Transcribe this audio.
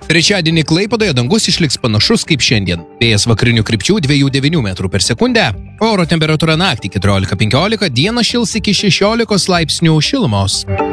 Trečiadienį Klaipėdoje dangus išliks panašus kaip šiandien. Vėjas vakarinių krypčių 2,9 metrų per sekundę. Oro temperatūra naktį 14-15, dieną šils iki 16 laipsnių šilumos.